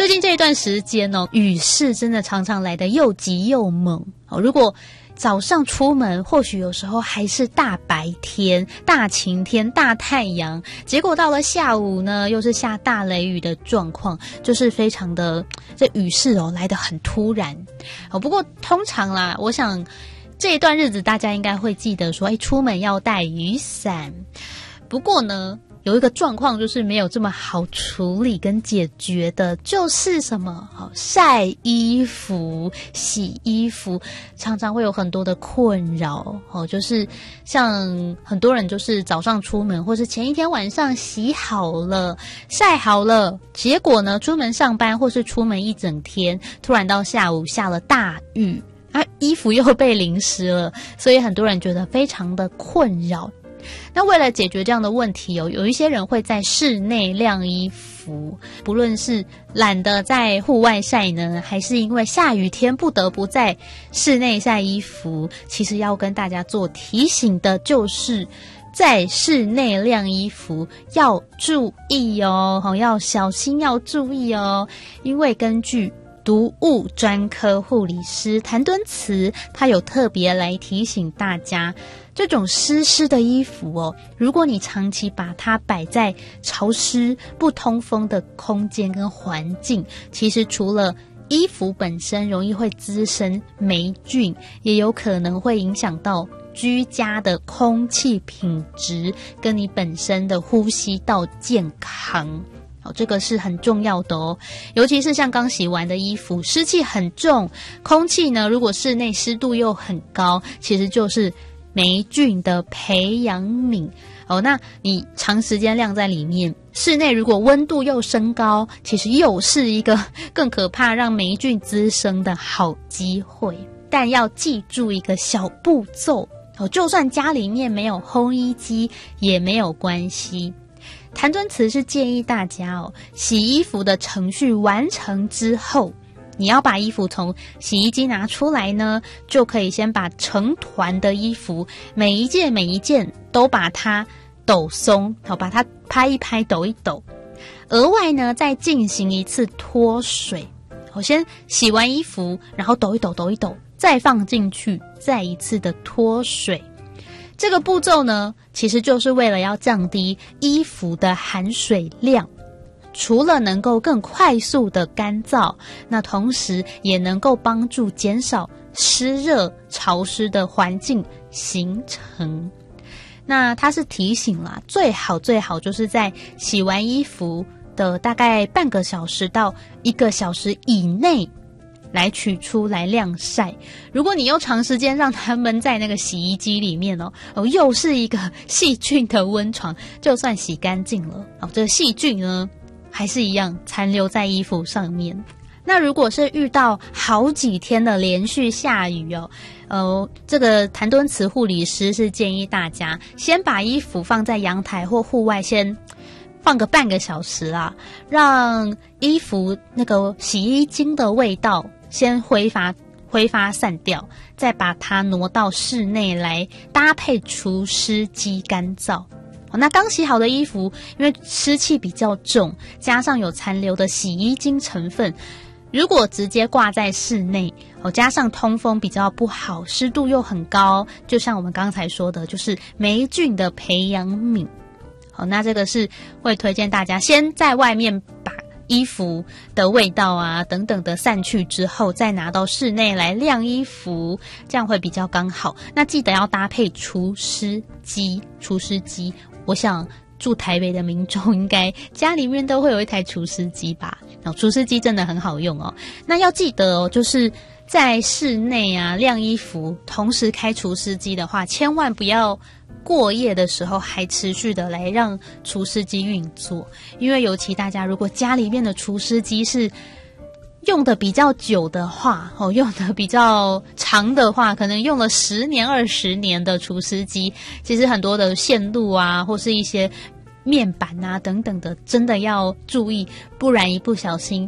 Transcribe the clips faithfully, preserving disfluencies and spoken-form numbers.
最近这一段时间哦，雨势真的常常来得又急又猛哦。如果早上出门，或许有时候还是大白天、大晴天、大太阳，结果到了下午呢，又是下大雷雨的状况，就是非常的这雨势哦来得很突然哦。不过通常啦，我想这一段日子大家应该会记得说，哎，出门要带雨伞。不过呢，有一个状况就是没有这么好处理跟解决的，就是什么？好，晒衣服、洗衣服，常常会有很多的困扰。哦，就是像很多人就是早上出门，或是前一天晚上洗好了、晒好了，结果呢，出门上班或是出门一整天，突然到下午下了大雨，啊，衣服又被淋湿了，所以很多人觉得非常的困扰。那为了解决这样的问题哦，有一些人会在室内晾衣服，不论是懒得在户外晒呢，还是因为下雨天不得不在室内晒衣服，其实要跟大家做提醒的就是在室内晾衣服要注意哦，要小心要注意哦，因为根据毒物专科护理师谭敦慈，他有特别来提醒大家，这种湿湿的衣服哦，如果你长期把它摆在潮湿不通风的空间跟环境，其实除了衣服本身容易会滋生霉菌，也有可能会影响到居家的空气品质跟你本身的呼吸道健康。哦，这个是很重要的哦，尤其是像刚洗完的衣服，湿气很重，空气呢，如果室内湿度又很高，其实就是霉菌的培养皿哦。那你长时间晾在里面，室内如果温度又升高，其实又是一个更可怕让霉菌滋生的好机会。但要记住一个小步骤哦，就算家里面没有烘衣机也没有关系。谭敦慈是建议大家哦，洗衣服的程序完成之后，你要把衣服从洗衣机拿出来呢，就可以先把成团的衣服每一件每一件都把它抖松，好，把它拍一拍抖一抖，额外呢再进行一次脱水。我先洗完衣服，然后抖一抖抖一抖，再放进去，再一次的脱水。这个步骤呢，其实就是为了要降低衣服的含水量，除了能够更快速的干燥，那同时也能够帮助减少湿热潮湿的环境形成。那它是提醒啦，最好最好就是在洗完衣服的大概半个小时到一个小时以内来取出来晾晒。如果你又长时间让它闷在那个洗衣机里面哦，哦又是一个细菌的温床，就算洗干净了哦，这个细菌呢还是一样残留在衣服上面。那如果是遇到好几天的连续下雨哦，呃，这个谭敦慈护理师是建议大家先把衣服放在阳台或户外先放个半个小时啦，让衣服那个洗衣精的味道先挥发挥发散掉，再把它挪到室内来搭配除湿机干燥。那刚洗好的衣服，因为湿气比较重，加上有残留的洗衣精成分，如果直接挂在室内，加上通风比较不好，湿度又很高，就像我们刚才说的，就是霉菌的培养皿。好，那这个是会推荐大家先在外面把衣服的味道啊等等的散去之后，再拿到室内来晾衣服，这样会比较刚好。那记得要搭配除湿机，除湿机，我想住台北的民众应该家里面都会有一台除湿机吧。然后除湿机真的很好用哦。那要记得哦，就是在室内啊晾衣服，同时开除湿机的话，千万不要过夜的时候还持续的来让除湿机运作，因为尤其大家如果家里面的除湿机是用的比较久的话，哦，用的比较长的话，可能用了十年二十年的除湿机，其实很多的线路啊或是一些面板啊等等的，真的要注意，不然一不小心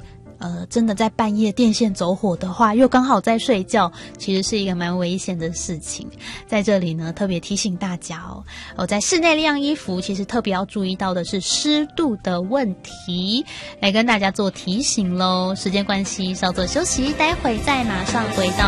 呃，真的在半夜电线走火的话，又刚好在睡觉，其实是一个蛮危险的事情。在这里呢，特别提醒大家哦，哦，在室内晾衣服，其实特别要注意到的是湿度的问题，来跟大家做提醒咯。时间关系，稍作休息，待会再马上回到